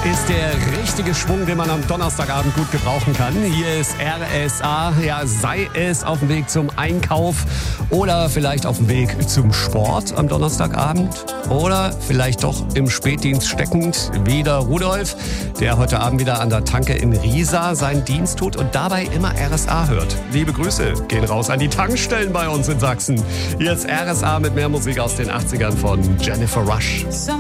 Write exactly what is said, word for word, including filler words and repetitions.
ist der richtige Schwung, den man am Donnerstagabend gut gebrauchen kann. Hier ist R S A, ja, sei es auf dem Weg zum Einkauf oder vielleicht auf dem Weg zum Sport am Donnerstagabend oder vielleicht doch im Spätdienst steckend wie der Rudolf, der heute Abend wieder an der Tanke in Riesa seinen Dienst tut und dabei immer R S A hört. Liebe Grüße gehen raus an die Tankstellen bei uns in Sachsen. Hier ist R S A mit mehr Musik aus den achtzigern von Jennifer Rush.